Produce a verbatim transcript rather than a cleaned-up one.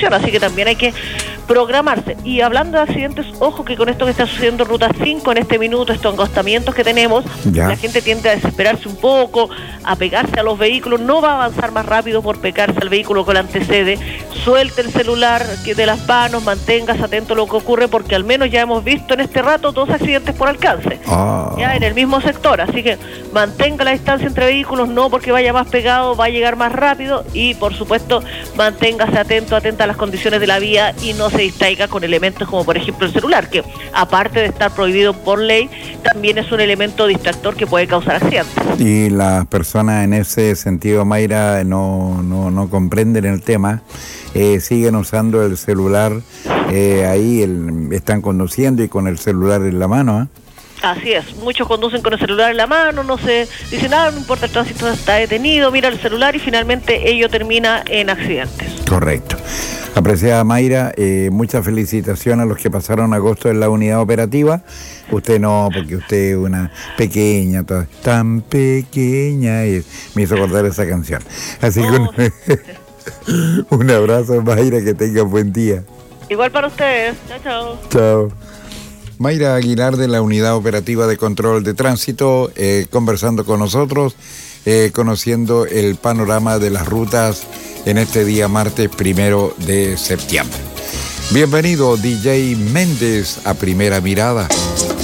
funciona, así que también hay que programarse. Y hablando de accidentes, ojo que con esto que está sucediendo en Ruta cinco en este minuto, estos encostamientos que tenemos, ya. La gente tiende a desesperarse un poco, a pegarse a los vehículos, no va a avanzar más rápido por pegarse al vehículo que le antecede. Suelte el celular de las manos, manténgase atento a lo que ocurre, porque al menos ya hemos visto en este rato dos accidentes por alcance, oh. ya en el mismo sector, así que mantenga la distancia entre vehículos, no porque vaya más pegado, va a llegar más rápido, y por supuesto manténgase atento, atenta a las condiciones de la vía y no se distraiga con elementos como por ejemplo el celular, que aparte de estar prohibido por ley, también es un elemento distractor que puede causar accidentes. Y las personas en ese sentido, Mayra, no, no, no comprenden el tema, eh, siguen usando el celular, eh, ahí el, están conduciendo y con el celular en la mano, ¿eh? Así es, muchos conducen con el celular en la mano, no se dicen nada, no importa, el tránsito está detenido, mira el celular y finalmente ello termina en accidentes. Correcto. Apreciada Mayra, eh, muchas felicitaciones a los que pasaron agosto en la unidad operativa. Usted no, porque usted es una pequeña, toda, tan pequeña, y me hizo acordar esa canción. Así oh. que un, un abrazo, Mayra, que tenga buen día. Igual para ustedes. Chao, chao. Chao. Mayra Aguilar de la Unidad Operativa de Control de Tránsito, eh, conversando con nosotros, eh, conociendo el panorama de las rutas en este día martes primero de septiembre. Bienvenido D J Méndez a Primera Mirada.